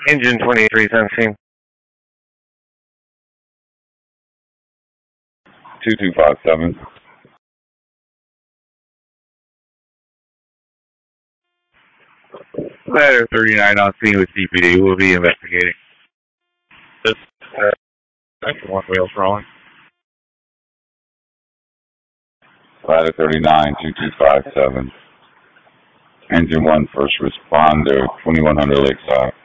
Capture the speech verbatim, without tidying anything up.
Engine twenty-three seventeen. two two five seven. Ladder thirty-nine on scene with C P D. We'll be investigating. This, uh, one wheels rolling. Ladder thirty-nine, two two five seven. Engine one, first responder, twenty-one hundred Lakeside.